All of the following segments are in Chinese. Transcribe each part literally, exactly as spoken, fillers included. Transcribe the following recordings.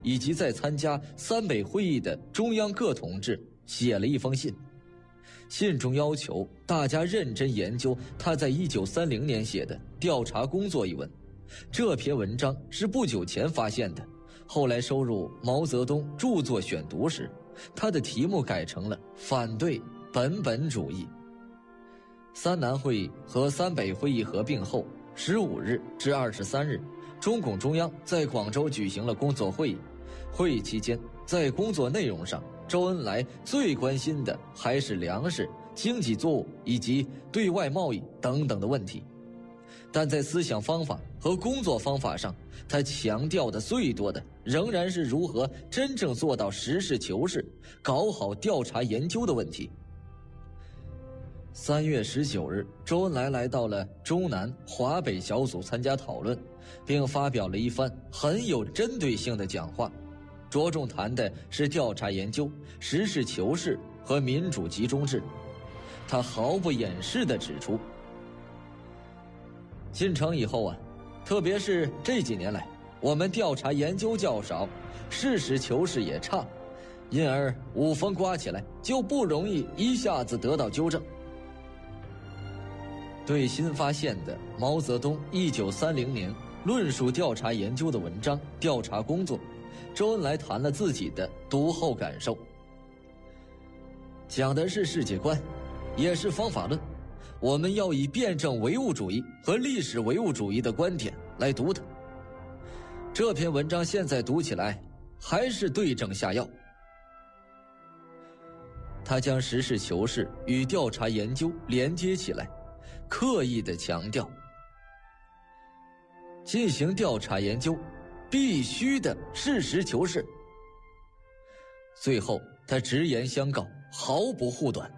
以及在参加三北会议的中央各同志写了一封信，信中要求大家认真研究他在一九三零年写的调查工作一文。这篇文章是不久前发现的，后来收入毛泽东著作选读时，他的题目改成了反对本本主义。三南会议和三北会议合并后，十五日至二十三日，中共中央在广州举行了工作会议。会议期间，在工作内容上，周恩来最关心的还是粮食、经济作物以及对外贸易等等的问题。但在思想方法和工作方法上，他强调的最多的仍然是如何真正做到实事求是，搞好调查研究的问题。三月十九日，周恩来来到了中南、华北小组参加讨论，并发表了一番很有针对性的讲话，着重谈的是调查研究、实事求是和民主集中制。他毫不掩饰地指出，进城以后啊，特别是这几年来，我们调查研究较少，实事求是也差，因而五风刮起来就不容易一下子得到纠正。对新发现的毛泽东一九三零年论述调查研究的文章调查工作，周恩来谈了自己的读后感受，讲的是世界观，也是方法论。我们要以辩证唯物主义和历史唯物主义的观点来读它。这篇文章现在读起来还是对症下药。他将实事求是与调查研究连接起来，刻意地强调，进行调查研究必须的实事求是。最后他直言相告，毫不护短。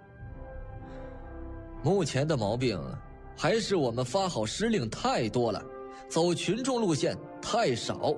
目前的毛病还是我们发号施令太多了，走群众路线太少。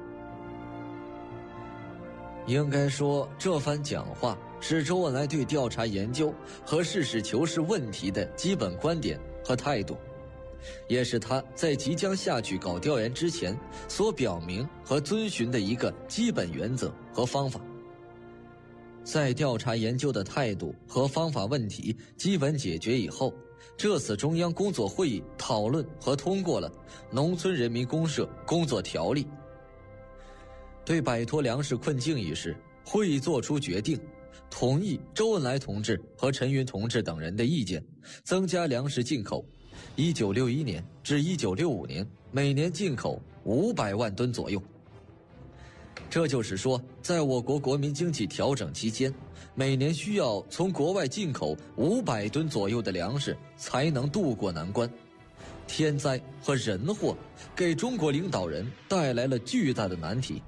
应该说，这番讲话是周恩来对调查研究和实事求是问题的基本观点和态度，也是他在即将下去搞调研之前所表明和遵循的一个基本原则和方法。在调查研究的态度和方法问题基本解决以后，这次中央工作会议讨论和通过了《农村人民公社工作条例》。对摆脱粮食困境一事，会议作出决定，同意周恩来同志和陈云同志等人的意见，增加粮食进口，一九六一年至一九六五年每年进口五百万吨左右。这就是说，在我国国民经济调整期间，每年需要从国外进口五百吨左右的粮食才能渡过难关。天灾和人祸给中国领导人带来了巨大的难题。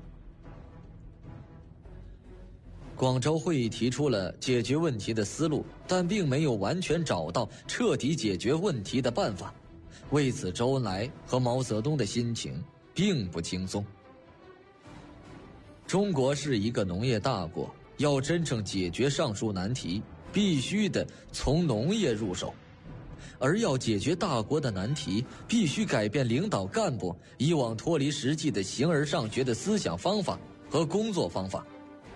广州会议提出了解决问题的思路，但并没有完全找到彻底解决问题的办法。为此，周恩来和毛泽东的心情并不轻松。中国是一个农业大国，要真正解决上述难题，必须得从农业入手。而要解决大国的难题，必须改变领导干部以往脱离实际的形而上学的思想方法和工作方法。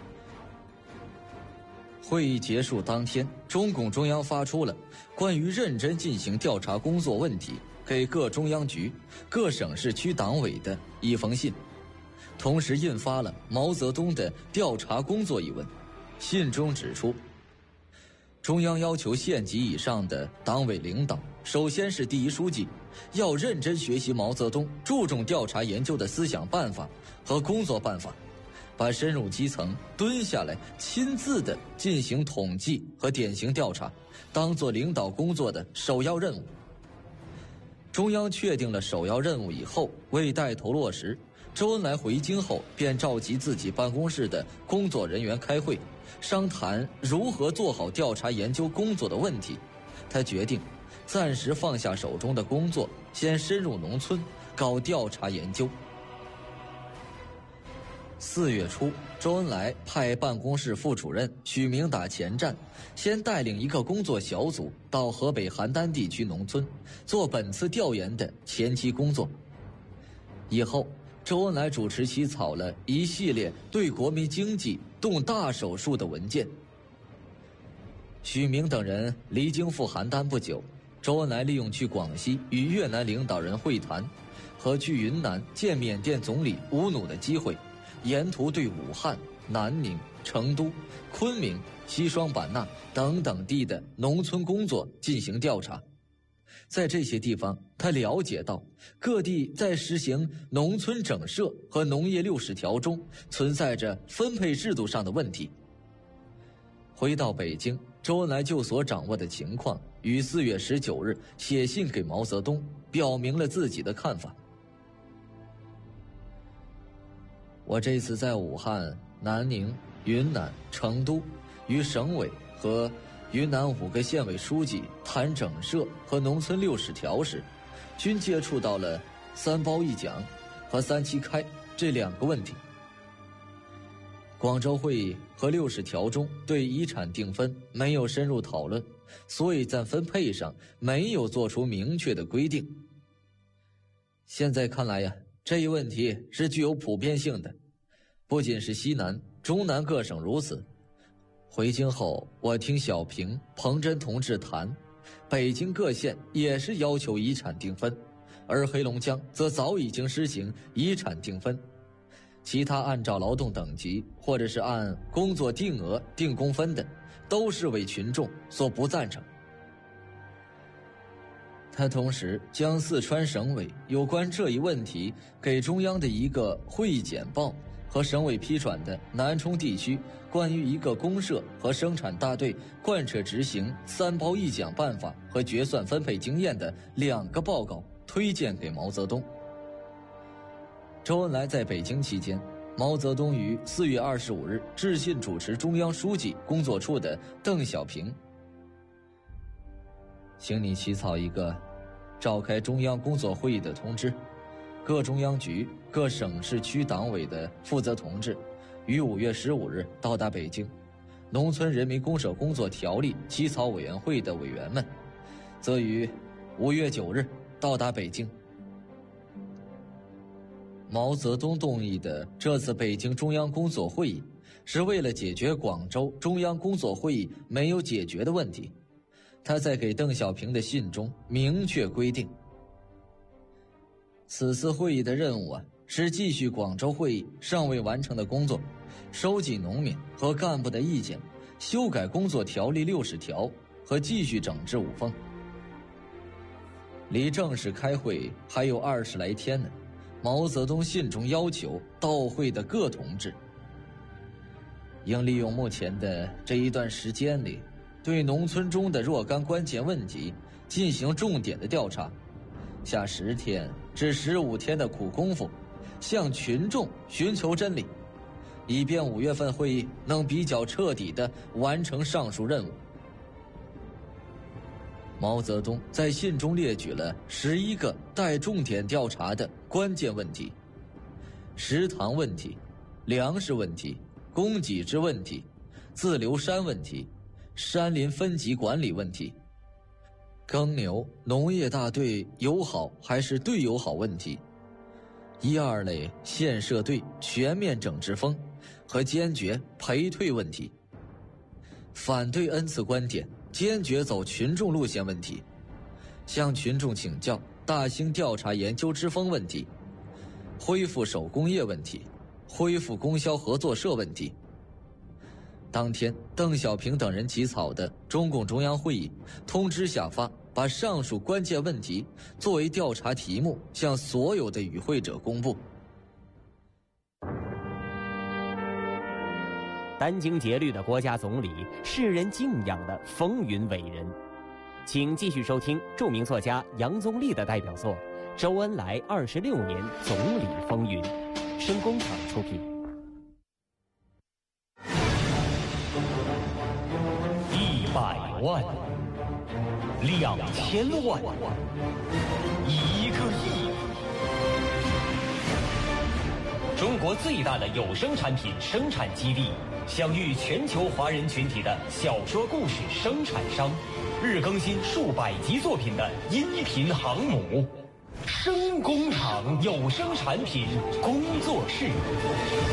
会议结束当天，中共中央发出了关于认真进行调查工作问题给各中央局、各省市区党委的一封信，同时印发了毛泽东的调查工作一文。信中指出，中央要求县级以上的党委领导，首先是第一书记，要认真学习毛泽东注重调查研究的思想办法和工作办法，把深入基层蹲下来亲自的进行统计和典型调查当作领导工作的首要任务。中央确定了首要任务以后，为带头落实，周恩来回京后便召集自己办公室的工作人员开会，商谈如何做好调查研究工作的问题。他决定暂时放下手中的工作，先深入农村搞调查研究。四月初，周恩来派办公室副主任许明打前站，先带领一个工作小组到河北邯郸地区农村，做本次调研的前期工作。以后周恩来主持起草了一系列对国民经济动大手术的文件。许明等人离京赴邯郸不久，周恩来利用去广西与越南领导人会谈，和去云南见缅甸总理吴努的机会，沿途对武汉、南宁、成都、昆明、西双版纳等等地的农村工作进行调查。在这些地方，他了解到各地在实行农村整设和农业六十条中存在着分配制度上的问题。回到北京，周恩来就所掌握的情况，于四月十九日写信给毛泽东，表明了自己的看法。我这次在武汉、南宁、云南、成都与省委和云南五个县委书记谈整设和农村六十条时，均接触到了三包一奖和三七开这两个问题。广州会议和六十条中对遗产定分没有深入讨论，所以在分配上没有做出明确的规定。现在看来呀，这一问题是具有普遍性的，不仅是西南、中南各省如此。回京后，我听小平、彭真同志谈，北京各县也是要求遗产定分，而黑龙江则早已经实行遗产定分，其他按照劳动等级或者是按工作定额定工分的，都是为群众所不赞成。他同时将四川省委有关这一问题给中央的一个会议简报和省委批转的南充地区关于一个公社和生产大队贯彻执行三包一奖办法和决算分配经验的两个报告推荐给毛泽东。周恩来在北京期间，毛泽东于四月二十五日致信主持中央书记工作处的邓小平，请你起草一个召开中央工作会议的通知，各中央局、各省市区党委的负责同志于五月十五日到达北京，农村人民公社工作条例起草委员会的委员们则于五月九日到达北京。毛泽东动议的这次北京中央工作会议，是为了解决广州中央工作会议没有解决的问题。他在给邓小平的信中明确规定，此次会议的任务啊，是继续广州会议尚未完成的工作，收集农民和干部的意见，修改工作条例六十条和继续整治五风。离正式开会还有二十来天呢，毛泽东信中要求到会的各同志应利用目前的这一段时间里，对农村中的若干关键问题进行重点的调查，下十天至十五天的苦功夫，向群众寻求真理，以便五月份会议能比较彻底地完成上述任务。毛泽东在信中列举了十一个待重点调查的关键问题：食堂问题、粮食问题、供给制问题、自留山问题、山林分级管理问题、耕牛农业大队友好还是队友好问题、一二类县社队全面整治风和坚决赔退问题、反对恩赐观点坚决走群众路线问题、向群众请教大兴调查研究之风问题、恢复手工业问题、恢复供销合作社问题。当天，邓小平等人起草的中共中央会议通知下发，把上述关键问题作为调查题目向所有的与会者公布。 殚精竭虑的国家总理，世人敬仰的风云伟人。请继续收听著名作家杨宗立的代表作《周恩来二十六年总理风云》，声工厂出品。 一百万，两千万，一个亿。中国最大的有声产品生产基地，享誉全球华人群体的小说故事生产商，日更新数百集作品的音频航母， 声工厂有声产品工作室。